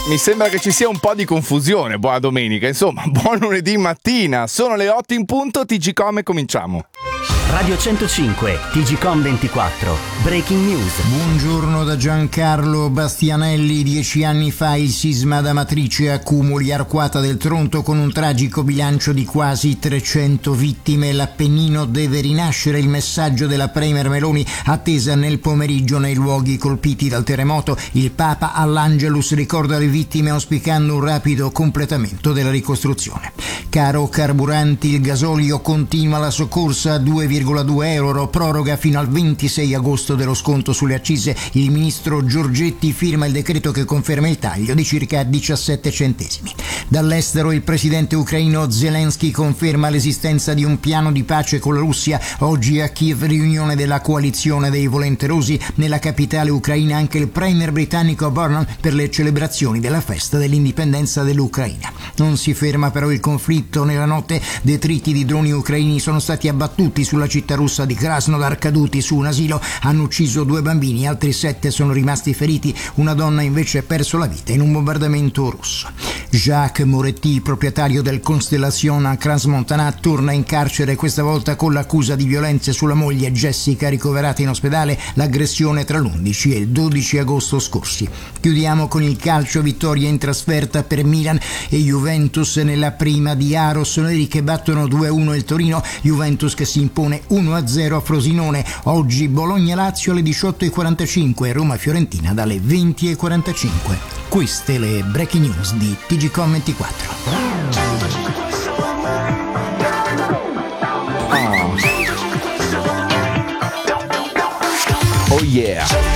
Mi sembra che ci sia un po' di confusione. Buona domenica, insomma, buon lunedì mattina. Sono le 8 in punto, TGcom e cominciamo. Radio 105, TGcom 24, Breaking News. Buongiorno da Giancarlo Bastianelli. 10 anni fa il sisma ad Amatrice, Accumuli, Arquata del Tronto, con un tragico bilancio di quasi 300 vittime. L'Appennino deve rinascere, il messaggio della Premier Meloni attesa nel pomeriggio nei luoghi colpiti dal terremoto. Il Papa all'Angelus ricorda le vittime auspicando un rapido completamento della ricostruzione. Caro carburanti, il gasolio continua la soccorsa a 2,2 euro, proroga fino al 26 agosto dello sconto sulle accise. Il ministro Giorgetti firma il decreto che conferma il taglio di circa 17 centesimi. Dall'estero il presidente ucraino Zelensky conferma l'esistenza di un piano di pace con la Russia. Oggi a Kiev riunione della coalizione dei volenterosi. Nella capitale ucraina anche il premier britannico Burnham per le celebrazioni della festa dell'indipendenza dell'Ucraina. Non si ferma però il conflitto. Nella notte detriti di droni ucraini sono stati abbattuti sulla città russa di Krasnodar, caduti su un asilo, hanno ucciso 2 bambini, altri 7 sono rimasti feriti, una donna invece ha perso la vita in un bombardamento russo. Jacques Moretti, proprietario del Constellation a Crans-Montana, torna in carcere, questa volta con l'accusa di violenze sulla moglie Jessica, ricoverata in ospedale, l'aggressione tra l'11 e il 12 agosto scorsi. Chiudiamo con il calcio, vittoria in trasferta per Milan e Juventus nella prima di A. Rossoneri che battono 2-1 il Torino, Juventus che si impone 1-0 a Frosinone. Oggi Bologna-Lazio alle 18:45 e Roma-Fiorentina dalle 20:45. Queste le breaking news di TGcom 24. Oh yeah.